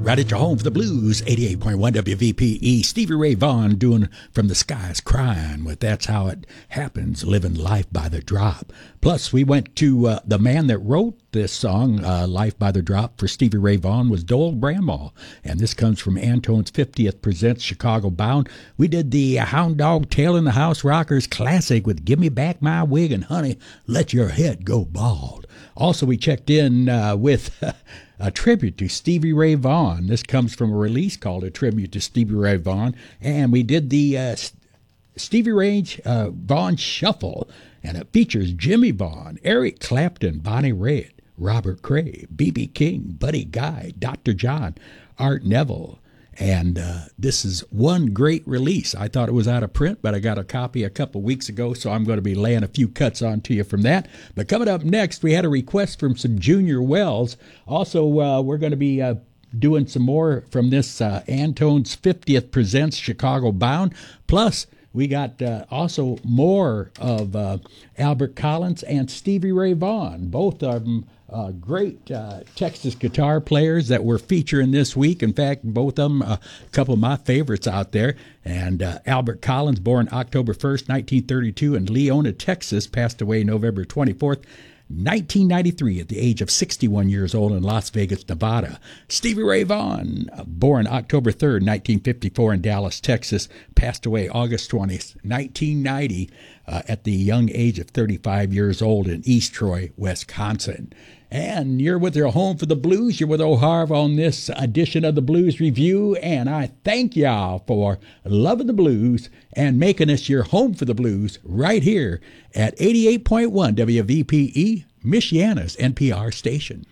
right at your home for the blues, 88.1 WVPE. Stevie Ray Vaughan doing From the Skies Crying with That's How It Happens, Living Life by the Drop. Plus, we went to the man that wrote this song, Life by the Drop, for Stevie Ray Vaughan was Dole Bramall. And this comes from Antone's 50th Presents Chicago Bound. We did the Hound Dog Tail in the House Rockers classic with Give Me Back My Wig and Honey, Let Your Head Go Bald. Also, we checked in with a tribute to Stevie Ray Vaughan. This comes from a release called A Tribute to Stevie Ray Vaughan. And we did the Stevie Ray Vaughan Shuffle. And it features Jimmy Vaughan, Eric Clapton, Bonnie Raitt, Robert Cray, B.B. King, Buddy Guy, Dr. John, Art Neville. And this is one great release. I thought it was out of print, but I got a copy a couple weeks ago, so I'm going to be laying a few cuts onto you from that. But coming up next, we had a request from some Junior Wells. Also, we're going to be doing some more from this Antone's 50th Presents Chicago Bound. Plus, we got also more of Albert Collins and Stevie Ray Vaughan, both of them great Texas guitar players that we're featuring this week. In fact, both of them, a couple of my favorites out there. And Albert Collins, born October 1st, 1932 in Leona, Texas, passed away November 24th, 1993 at the age of 61 years old in Las Vegas, Nevada. Stevie Ray Vaughan, born October 3rd, 1954 in Dallas, Texas, passed away August 20th, 1990 at the young age of 35 years old in East Troy, Wisconsin. And you're with your home for the blues. You're with O'Harv on this edition of the Blues Review. And I thank y'all for loving the blues and making us your home for the blues right here at 88.1 WVPE, Michiana's NPR station.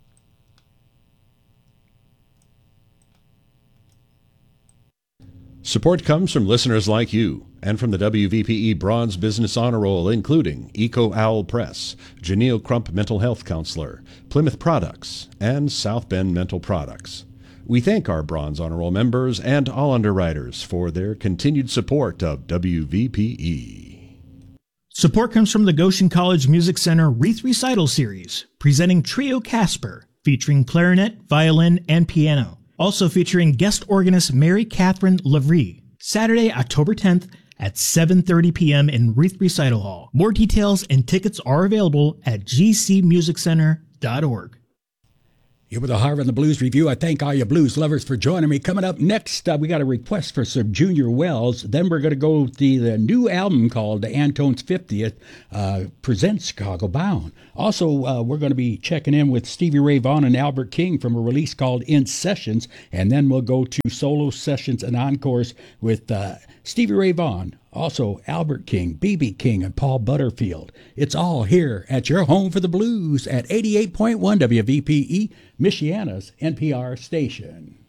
Support comes from listeners like you and from the WVPE Bronze Business Honor Roll, including Eco Owl Press, Janelle Crump Mental Health Counselor, Plymouth Products, and South Bend Mental Products. We thank our Bronze Honor Roll members and all underwriters for their continued support of WVPE. Support comes from the Goshen College Music Center Wreath Recital Series, presenting Trio Casper, featuring clarinet, violin, and piano. Also featuring guest organist Mary Catherine Lavrie, Saturday, October 10th at 7:30 p.m. in Wreath Recital Hall. More details and tickets are available at gcmusiccenter.org. Here with the Harv and the Blues Review. I thank all you blues lovers for joining me. Coming up next, we got a request for some Junior Wells. Then we're going to go to the new album called Antone's 50th Presents Chicago Bound. Also, we're going to be checking in with Stevie Ray Vaughan and Albert King from a release called In Sessions. And then we'll go to solo sessions and encores with Stevie Ray Vaughan, also Albert King, B.B. King, and Paul Butterfield. It's all here at your home for the blues at 88.1 WVPE, Michiana's NPR station.